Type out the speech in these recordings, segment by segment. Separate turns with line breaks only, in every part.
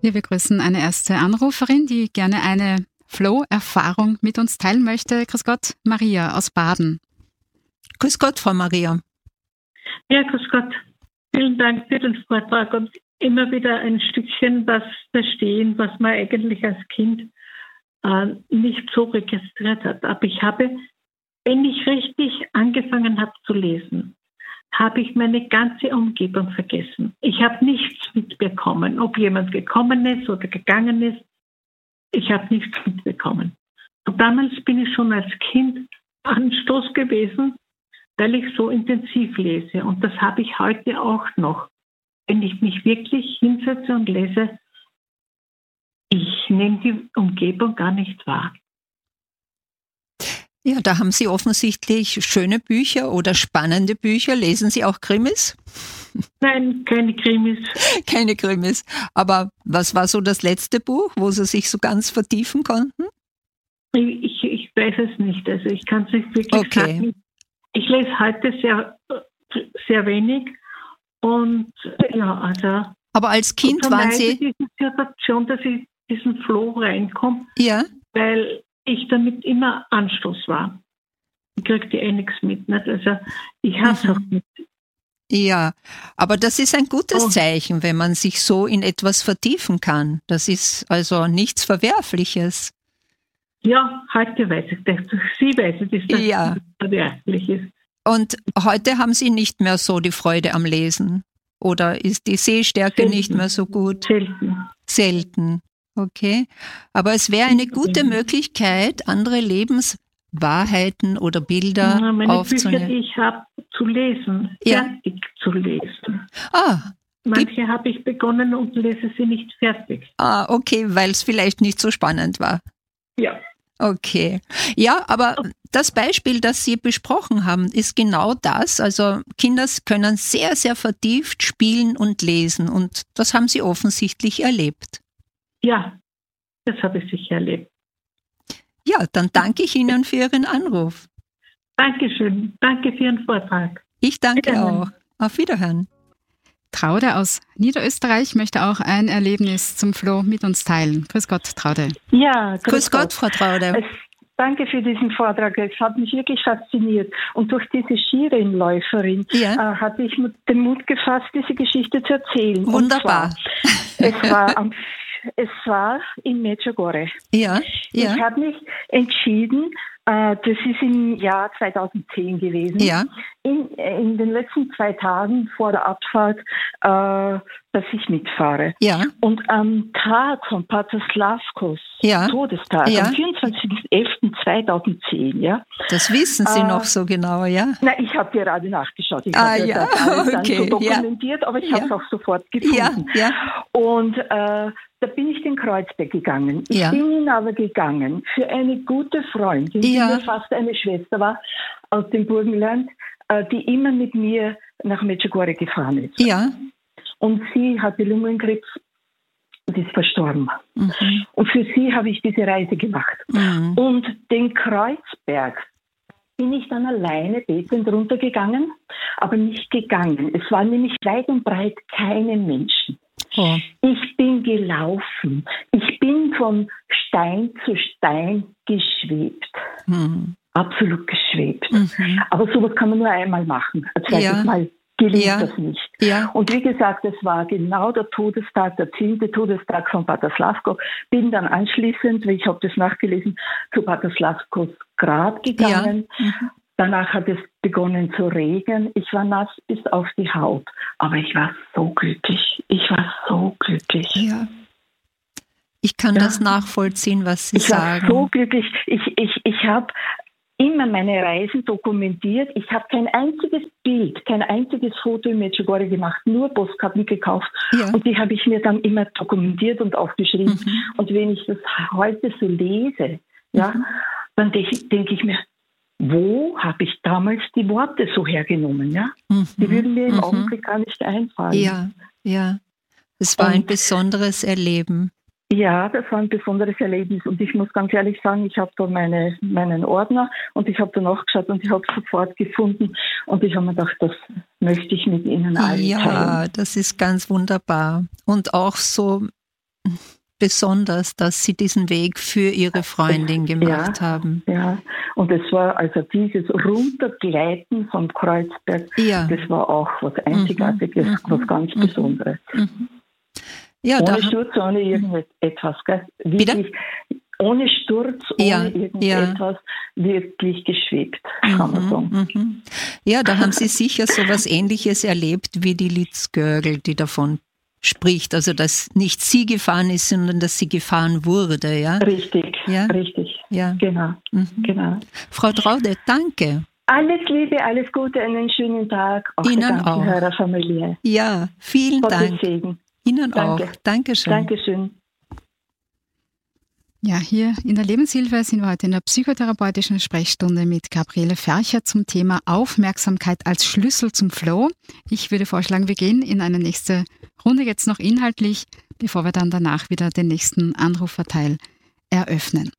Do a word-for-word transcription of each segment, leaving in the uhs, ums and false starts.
Wir begrüßen eine erste Anruferin, die gerne eine Flow-Erfahrung mit uns teilen möchte. Grüß Gott, Maria aus Baden.
Grüß Gott, Frau Maria.
Ja, grüß Gott. Vielen Dank für den Vortrag und immer wieder ein Stückchen was verstehen, was man eigentlich als Kind äh, nicht so registriert hat. Aber ich habe, wenn ich richtig angefangen habe zu lesen, habe ich meine ganze Umgebung vergessen. Ich habe nichts mitbekommen, ob jemand gekommen ist oder gegangen ist. Ich habe nichts mitbekommen. Und damals bin ich schon als Kind Anstoß gewesen, weil ich so intensiv lese. Und das habe ich heute auch noch. Wenn ich mich wirklich hinsetze und lese, ich nehme die Umgebung gar nicht wahr.
Ja, da haben Sie offensichtlich schöne Bücher oder spannende Bücher. Lesen Sie auch Krimis?
Nein, keine Krimis.
Keine Krimis. Aber was war so das letzte Buch, wo Sie sich so ganz vertiefen konnten?
Ich, ich weiß es nicht. Also ich kann es nicht wirklich
okay.
sagen. Ich lese heute sehr, sehr wenig. Und ja, also.
Aber als Kind waren Sie.
Diese Situation, dass ich diesen Flow reinkomme.
Ja.
Weil ich damit immer Anstoß war. Ich kriegte eh nichts mit. Nicht? Also ich habe es mhm. auch mit.
Ja, aber das ist ein gutes
oh.
Zeichen, wenn man sich so in etwas vertiefen kann. Das ist also nichts Verwerfliches.
Ja, heute weiß ich das. Sie weiß es, dass
ja.
das verwerflich ist.
Und heute haben Sie nicht mehr so die Freude am Lesen? Oder ist die Sehstärke
Selten.
nicht mehr so gut?
Selten.
Selten. Okay, aber es wäre eine gute Möglichkeit, andere Lebenswahrheiten oder Bilder
ja, meine
aufzunehmen.
Bücher, die ich habe, zu lesen,
ja.
fertig zu lesen.
Ah,
Manche habe ich begonnen und lese sie nicht fertig.
Ah, okay, weil es vielleicht nicht so spannend war.
Ja.
Okay. Ja, aber das Beispiel, das Sie besprochen haben, ist genau das. Also Kinder können sehr, sehr vertieft spielen und lesen und das haben Sie offensichtlich erlebt.
Ja, das habe ich sicher erlebt.
Ja, dann danke ich Ihnen für Ihren Anruf.
Dankeschön. Danke für Ihren Vortrag.
Ich danke auch. Auf Wiederhören.
Traude aus Niederösterreich möchte auch ein Erlebnis zum Flow mit uns teilen. Grüß Gott, Traude.
Ja, grüß,
grüß Gott, Gott, Frau Traude.
Es, danke für diesen Vortrag. Es hat mich wirklich fasziniert. Und durch diese Skirennläuferin
ja.
äh, hatte ich den Mut gefasst, diese Geschichte zu erzählen.
Wunderbar.
Zwar, es war am Es war in Medjugorje.
Ja, ja.
Ich habe mich entschieden, äh, das ist im Jahr zweitausendzehn gewesen,
ja.
in, in den letzten zwei Tagen vor der Abfahrt, äh, dass ich mitfahre.
Ja.
Und am Tag von Pater Slavkos
ja.
Todestag,
ja.
am vierundzwanzigsten elften zweitausendzehn, ja.
Das wissen Sie äh, noch so genau, ja?
Na, ich habe gerade nachgeschaut. Ich
ah,
habe
ja.
das alles
okay.
dann so dokumentiert,
ja.
aber ich
ja.
habe es auch sofort gefunden.
Ja. Ja.
Und äh, da bin ich den Kreuzberg gegangen. Ich
ja.
bin ihn aber gegangen für eine gute Freundin, die
ja.
mir fast eine Schwester war aus dem Burgenland, äh, die immer mit mir nach Medjugorje gefahren ist.
Ja.
Und sie hatte Lungenkrebs und ist verstorben.
Mhm.
Und für sie habe ich diese Reise gemacht.
Mhm.
Und den Kreuzberg bin ich dann alleine betend runtergegangen, aber nicht gegangen. Es waren nämlich weit und breit keine Menschen.
Oh.
Ich bin gelaufen. Ich bin von Stein zu Stein geschwebt.
Mhm.
Absolut geschwebt.
Mhm.
Aber sowas kann man nur einmal machen. Ein zweites
ja.
Mal gelingt
ja.
das nicht.
Ja.
Und wie gesagt, es war genau der Todestag, der zehnte Todestag von Pater Slavko. Bin dann anschließend, weil ich habe das nachgelesen, zu Pater Slavkos Grab gegangen.
Ja. Mhm.
Danach hat es begonnen zu regnen. Ich war nass bis auf die Haut. Aber ich war so glücklich. Ich war so glücklich.
Ja. Ich kann ja. das nachvollziehen, was Sie
ich
sagen.
Ich war so glücklich. Ich, ich, ich habe immer meine Reisen dokumentiert. Ich habe kein einziges Bild, kein einziges Foto in Medjugorje gemacht, nur Postkarten gekauft.
Ja.
Und die habe ich mir dann immer dokumentiert und aufgeschrieben.
Mhm.
Und wenn ich das heute so lese, ja, mhm. dann denke denk ich mir, wo habe ich damals die Worte so hergenommen? Ja? Mhm. Die würden mir im mhm. Augenblick gar nicht einfallen.
Ja, ja. Es war und, ein besonderes Erleben.
Ja, das war ein besonderes Erlebnis. Und ich muss ganz ehrlich sagen, ich habe da meine, meinen Ordner und ich habe da nachgeschaut und ich habe es sofort gefunden. Und ich habe mir gedacht, das möchte ich mit Ihnen allen
ja,
teilen.
Ja, das ist ganz wunderbar. Und auch so besonders, dass Sie diesen Weg für Ihre Freundin gemacht
ja,
haben.
Ja, und es war also dieses Runtergleiten vom Kreuzberg, ja. das war auch was Einzigartiges, mhm. was ganz mhm. Besonderes. Mhm. Ja, ohne Sturz, ohne irgendetwas. Gell? Wirklich, ohne Sturz, ohne ja, irgendetwas, ja. wirklich geschwebt, kann mhm, man sagen.
Mhm. Ja, da haben Sie sicher so etwas Ähnliches erlebt wie die Liz Görgel, die davon spricht. Also, dass nicht sie gefahren ist, sondern dass sie gefahren wurde. Ja?
Richtig,
ja?
richtig.
Ja.
Genau, mhm. genau.
Frau Traude, danke.
Alles Liebe, alles Gute, einen schönen Tag. Auch
Ihnen
der ganzen
auch.
Hörerfamilie.
Ja, vielen
Gottes
Dank.
Segen.
Ihnen
Danke.
auch. Dankeschön.
Dankeschön.
Ja, hier in der Lebenshilfe sind wir heute in der psychotherapeutischen Sprechstunde mit Gabriele Fercher zum Thema Aufmerksamkeit als Schlüssel zum Flow. Ich würde vorschlagen, wir gehen in eine nächste Runde jetzt noch inhaltlich, bevor wir dann danach wieder den nächsten Anruferteil eröffnen.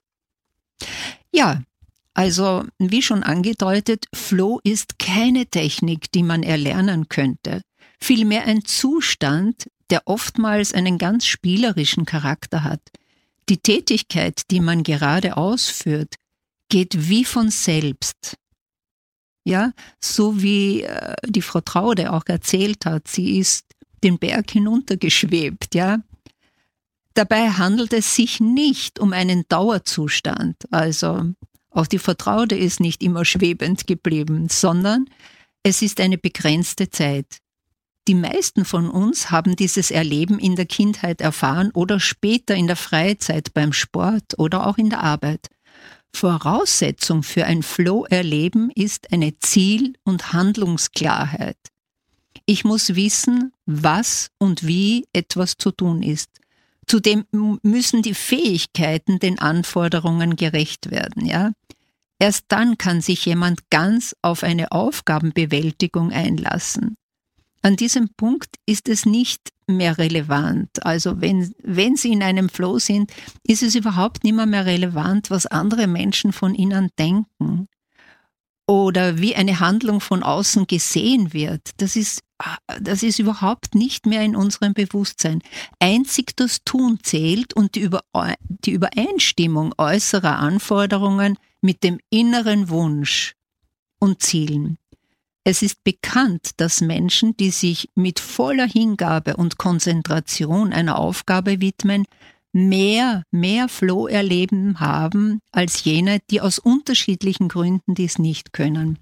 Ja, also wie schon angedeutet, Flow ist keine Technik, die man erlernen könnte. Vielmehr ein Zustand, der oftmals einen ganz spielerischen Charakter hat. Die Tätigkeit, die man gerade ausführt, geht wie von selbst. Ja, so wie äh, die Frau Traude auch erzählt hat, sie ist den Berg hinuntergeschwebt, ja. Dabei handelt es sich nicht um einen Dauerzustand, also auch die Frau Traude ist nicht immer schwebend geblieben, sondern es ist eine begrenzte Zeit. Die meisten von uns haben dieses Erleben in der Kindheit erfahren oder später in der Freizeit beim Sport oder auch in der Arbeit. Voraussetzung für ein Flow-Erleben ist eine Ziel- und Handlungsklarheit. Ich muss wissen, was und wie etwas zu tun ist. Zudem müssen die Fähigkeiten den Anforderungen gerecht werden, ja. Erst dann kann sich jemand ganz auf eine Aufgabenbewältigung einlassen. An diesem Punkt ist es nicht mehr relevant. Also wenn, wenn Sie in einem Flow sind, ist es überhaupt nicht mehr, mehr relevant, was andere Menschen von Ihnen denken oder wie eine Handlung von außen gesehen wird. Das ist, das ist überhaupt nicht mehr in unserem Bewusstsein. Einzig das Tun zählt und die, Über, die Übereinstimmung äußerer Anforderungen mit dem inneren Wunsch und Zielen. Es ist bekannt, dass Menschen, die sich mit voller Hingabe und Konzentration einer Aufgabe widmen, mehr, mehr Flow-Erleben haben als jene, die aus unterschiedlichen Gründen dies nicht können.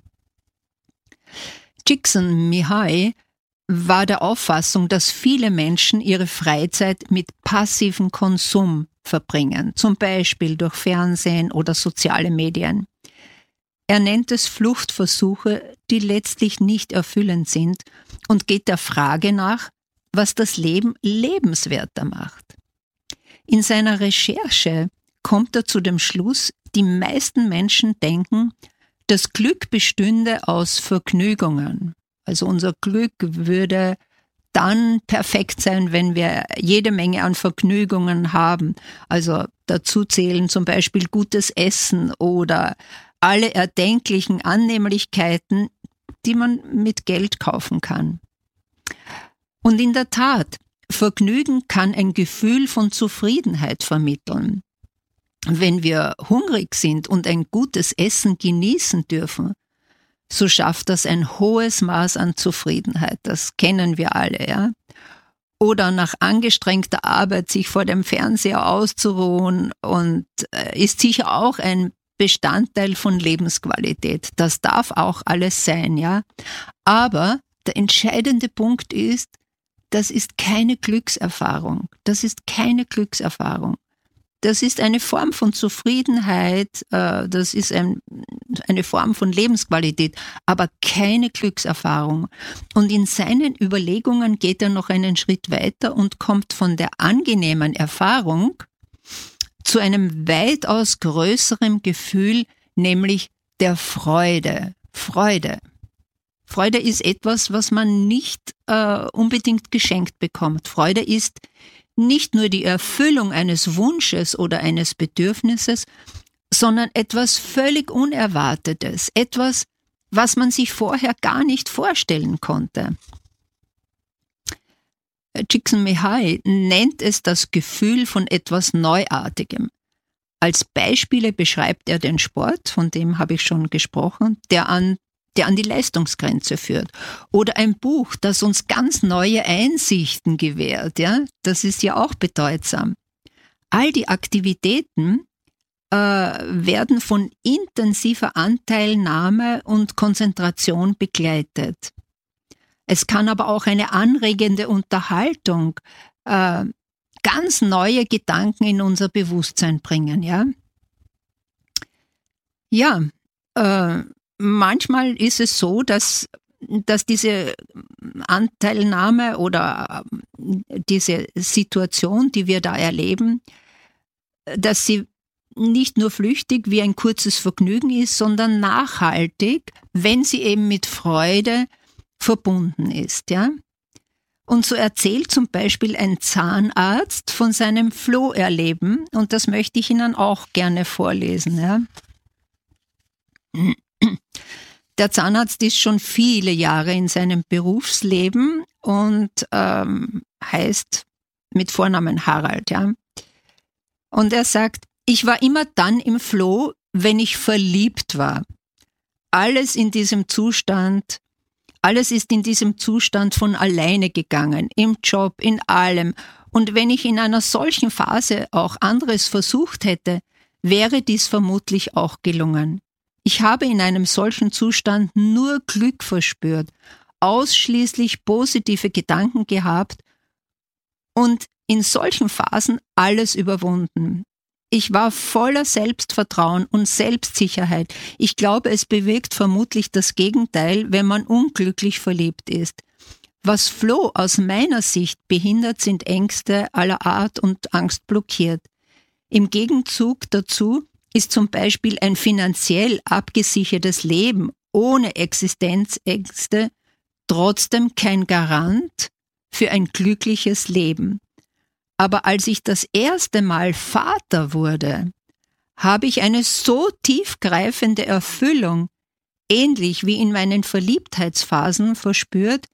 Csikszentmihalyi war der Auffassung, dass viele Menschen ihre Freizeit mit passivem Konsum verbringen, zum Beispiel durch Fernsehen oder soziale Medien. Er nennt es Fluchtversuche, die letztlich nicht erfüllend sind und geht der Frage nach, was das Leben lebenswerter macht. In seiner Recherche kommt er zu dem Schluss, die meisten Menschen denken, das Glück bestünde aus Vergnügungen. Also unser Glück würde dann perfekt sein, wenn wir jede Menge an Vergnügungen haben. Also dazu zählen zum Beispiel gutes Essen oder alle erdenklichen Annehmlichkeiten, die man mit Geld kaufen kann. Und in der Tat, Vergnügen kann ein Gefühl von Zufriedenheit vermitteln. Wenn wir hungrig sind und ein gutes Essen genießen dürfen, so schafft das ein hohes Maß an Zufriedenheit. Das kennen wir alle, ja. Oder nach angestrengter Arbeit sich vor dem Fernseher auszuruhen und äh, ist sicher auch ein Bestandteil von Lebensqualität. Das darf auch alles sein, ja. Aber der entscheidende Punkt ist, das ist keine Glückserfahrung. Das ist keine Glückserfahrung. Das ist eine Form von Zufriedenheit, äh, das ist ein, eine Form von Lebensqualität, aber keine Glückserfahrung. Und in seinen Überlegungen geht er noch einen Schritt weiter und kommt von der angenehmen Erfahrung zu einem weitaus größeren Gefühl, nämlich der Freude. Freude. Freude ist etwas, was man nicht äh, unbedingt geschenkt bekommt. Freude ist nicht nur die Erfüllung eines Wunsches oder eines Bedürfnisses, sondern etwas völlig Unerwartetes, etwas, was man sich vorher gar nicht vorstellen konnte. Csikszentmihalyi nennt es das Gefühl von etwas Neuartigem. Als Beispiele beschreibt er den Sport, von dem habe ich schon gesprochen, der an, der an die Leistungsgrenze führt. Oder ein Buch, das uns ganz neue Einsichten gewährt. Ja? Das ist ja auch bedeutsam. All die Aktivitäten äh, werden von intensiver Anteilnahme und Konzentration begleitet. Es kann aber auch eine anregende Unterhaltung äh, ganz neue Gedanken in unser Bewusstsein bringen, ja. Ja, äh, manchmal ist es so, dass, dass diese Anteilnahme oder diese Situation, die wir da erleben, dass sie nicht nur flüchtig wie ein kurzes Vergnügen ist, sondern nachhaltig, wenn sie eben mit Freude verbunden ist, ja. Und so erzählt zum Beispiel ein Zahnarzt von seinem Floh-Erleben, und das möchte ich Ihnen auch gerne vorlesen. Ja. Der Zahnarzt ist schon viele Jahre in seinem Berufsleben und ähm, heißt mit Vornamen Harald. Ja. Und er sagt, ich war immer dann im Floh, wenn ich verliebt war. Alles in diesem Zustand Alles ist in diesem Zustand von alleine gegangen, im Job, in allem. Und wenn ich in einer solchen Phase auch anderes versucht hätte, wäre dies vermutlich auch gelungen. Ich habe in einem solchen Zustand nur Glück verspürt, ausschließlich positive Gedanken gehabt und in solchen Phasen alles überwunden. Ich war voller Selbstvertrauen und Selbstsicherheit. Ich glaube, es bewirkt vermutlich das Gegenteil, wenn man unglücklich verliebt ist. Was Floh aus meiner Sicht behindert, sind Ängste aller Art und Angst blockiert. Im Gegenzug dazu ist zum Beispiel ein finanziell abgesichertes Leben ohne Existenzängste trotzdem kein Garant für ein glückliches Leben. Aber als ich das erste Mal Vater wurde, habe ich eine so tiefgreifende Erfüllung, ähnlich wie in meinen Verliebtheitsphasen, verspürt,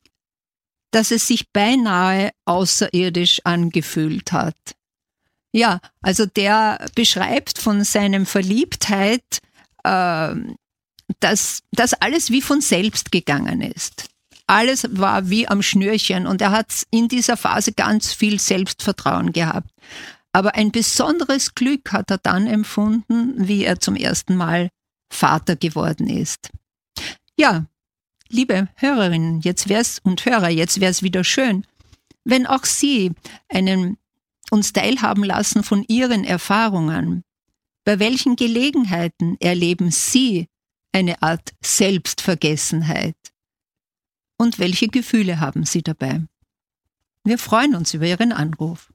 dass es sich beinahe außerirdisch angefühlt hat. Ja, also der beschreibt von seinem Verliebtheit, äh, dass das alles wie von selbst gegangen ist. Alles war wie am Schnürchen und er hat in dieser Phase ganz viel Selbstvertrauen gehabt. Aber ein besonderes Glück hat er dann empfunden, wie er zum ersten Mal Vater geworden ist. Ja, liebe Hörerinnen, jetzt wär's und Hörer, jetzt wär's wieder schön, wenn auch Sie einen, uns teilhaben lassen von Ihren Erfahrungen. Bei welchen Gelegenheiten erleben Sie eine Art Selbstvergessenheit? Und welche Gefühle haben Sie dabei? Wir freuen uns über Ihren Anruf.